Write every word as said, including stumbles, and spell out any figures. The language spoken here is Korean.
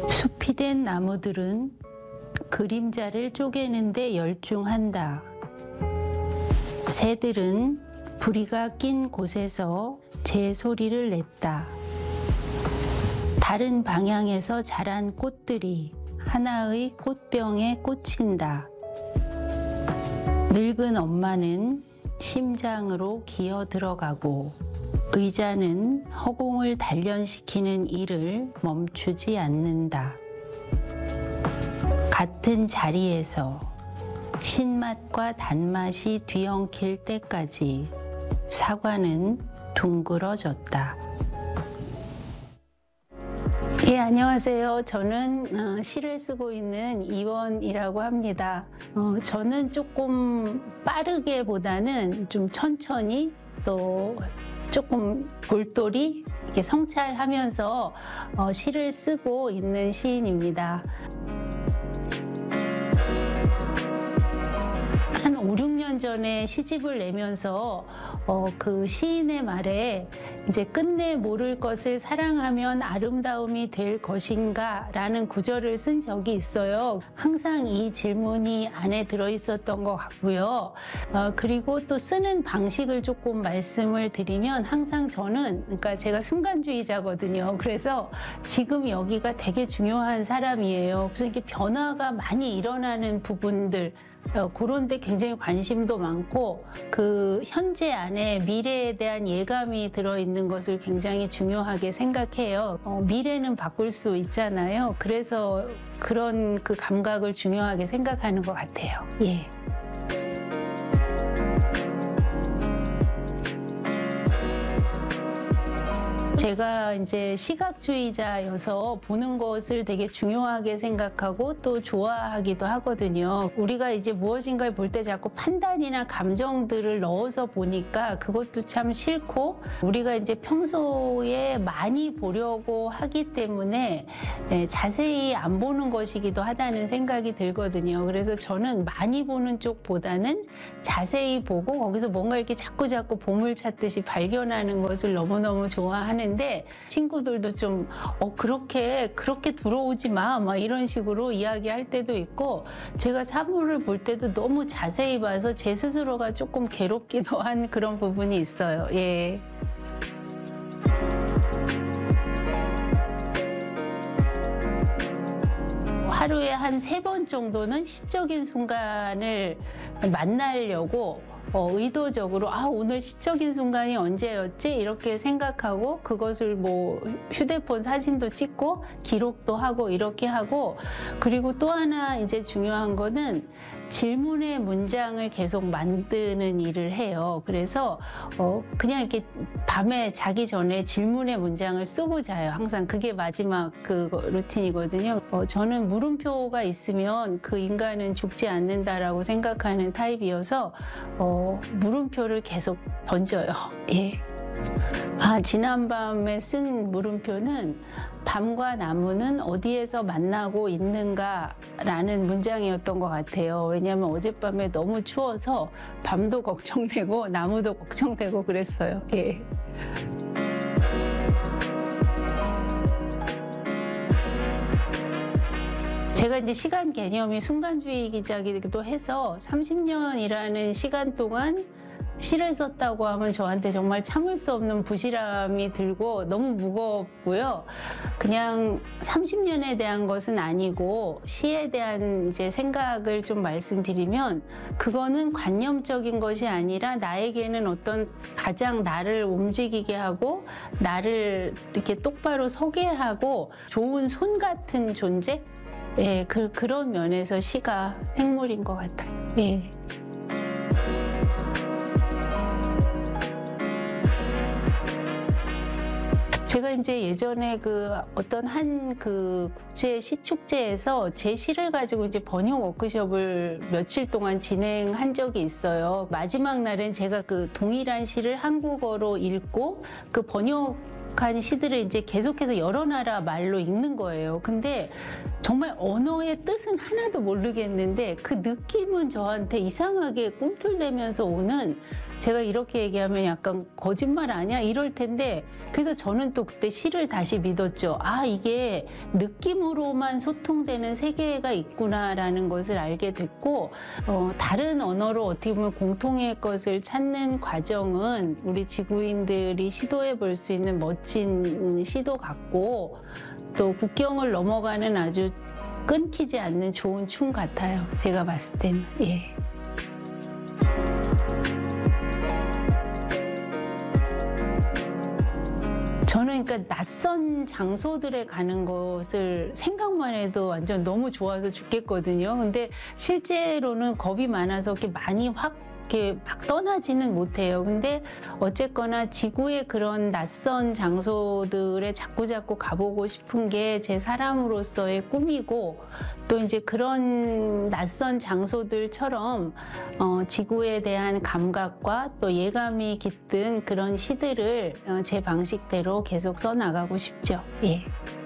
숲이 된 나무들은 그림자를 쪼개는데 열중한다. 새들은 부리가 낀 곳에서 제 소리를 냈다. 다른 방향에서 자란 꽃들이 하나의 꽃병에 꽂힌다. 늙은 엄마는 심장으로 기어 들어가고 의자는 허공을 단련시키는 일을 멈추지 않는다. 같은 자리에서 신맛과 단맛이 뒤엉킬 때까지 사과는 둥그러졌다. 예, 안녕하세요. 저는 시를 쓰고 있는 이원이라고 합니다. 어, 저는 조금 빠르게보다는 좀 천천히 또 조금 골똘히 이렇게 성찰하면서 어, 시를 쓰고 있는 시인입니다. 한 오, 육 년 전에 시집을 내면서 어, 그 시인의 말에 이제 끝내 모를 것을 사랑하면 아름다움이 될 것인가 라는 구절을 쓴 적이 있어요. 항상 이 질문이 안에 들어있었던 것 같고요. 어, 그리고 또 쓰는 방식을 조금 말씀을 드리면 항상 저는, 그러니까 제가 순간주의자거든요. 그래서 지금 여기가 되게 중요한 사람이에요. 그래서 이게 변화가 많이 일어나는 부분들, 어, 그런 데 굉장히 관심도 많고 그 현재 안에 미래에 대한 예감이 들어있는 것을 굉장히 중요하게 생각해요. 어, 미래는 바꿀 수 있잖아요. 그래서 그런 그 감각을 중요하게 생각하는 것 같아요. 예. 제가 이제 시각주의자여서 보는 것을 되게 중요하게 생각하고 또 좋아하기도 하거든요. 우리가 이제 무엇인가를 볼 때 자꾸 판단이나 감정들을 넣어서 보니까 그것도 참 싫고, 우리가 이제 평소에 많이 보려고 하기 때문에 자세히 안 보는 것이기도 하다는 생각이 들거든요. 그래서 저는 많이 보는 쪽보다는 자세히 보고 거기서 뭔가 이렇게 자꾸 자꾸 보물 찾듯이 발견하는 것을 너무너무 좋아하는 근데 친구들도 좀 어, 그렇게 그렇게 들어오지 마, 막 이런 식으로 이야기할 때도 있고, 제가 사물을 볼 때도 너무 자세히 봐서 제 스스로가 조금 괴롭기도 한 그런 부분이 있어요. 예. 하루에 한 세 번 정도는 시적인 순간을 만나려고 어, 의도적으로 아 오늘 시적인 순간이 언제였지? 이렇게 생각하고 그것을 뭐 휴대폰 사진도 찍고 기록도 하고 이렇게 하고, 그리고 또 하나 이제 중요한 거는 질문의 문장을 계속 만드는 일을 해요. 그래서 어, 그냥 이렇게 밤에 자기 전에 질문의 문장을 쓰고 자요. 항상 그게 마지막 그 루틴이거든요. 어, 저는 물음표가 있으면 그 인간은 죽지 않는다라고 생각하는 타입이어서 어, 물음표를 계속 던져요. 예. 아, 지난밤에 쓴 물음표는 밤과 나무는 어디에서 만나고 있는가 라는 문장이었던 것 같아요. 왜냐하면 어젯밤에 너무 추워서 밤도 걱정되고 나무도 걱정되고 그랬어요. 예. 제가 이제 시간 개념이 순간주의자이기도 해서 삼십 년이라는 시간 동안 시를 썼다고 하면 저한테 정말 참을 수 없는 부실함이 들고 너무 무겁고요. 그냥 삼십 년에 대한 것은 아니고 시에 대한 이제 생각을 좀 말씀드리면, 그거는 관념적인 것이 아니라 나에게는 어떤 가장 나를 움직이게 하고 나를 이렇게 똑바로 서게 하고 좋은 손 같은 존재? 예, 그, 그런 면에서 시가 생물인 것 같아요. 예. 제가 이제 예전에 그 어떤 한 그 국제 시축제에서 제 시를 가지고 이제 번역 워크숍을 며칠 동안 진행한 적이 있어요. 마지막 날은 제가 그 동일한 시를 한국어로 읽고 그 번역 한 시들을 이제 계속해서 여러 나라 말로 읽는 거예요. 근데 정말 언어의 뜻은 하나도 모르겠는데 그 느낌은 저한테 이상하게 꿈틀대면서 오는, 제가 이렇게 얘기하면 약간 거짓말 아니야? 이럴 텐데, 그래서 저는 또 그때 시를 다시 믿었죠. 아, 이게 느낌으로만 소통되는 세계가 있구나라는 것을 알게 됐고, 어, 다른 언어로 어떻게 보면 공통의 것을 찾는 과정은 우리 지구인들이 시도해 볼 수 있는 멋진 시도 같고, 또 국경을 넘어가는 아주 끊기지 않는 좋은 춤 같아요. 제가 봤을 때는. 예. 저는 그러니까 낯선 장소들에 가는 것을 생각만 해도 완전 너무 좋아서 죽겠거든요. 근데 실제로는 겁이 많아서 이렇게 많이 확 이렇게 막 떠나지는 못해요. 근데 어쨌거나 지구의 그런 낯선 장소들에 자꾸자꾸 가보고 싶은 게 제 사람으로서의 꿈이고, 또 이제 그런 낯선 장소들처럼 어, 지구에 대한 감각과 또 예감이 깃든 그런 시들을 어, 제 방식대로 계속 써나가고 싶죠. 예.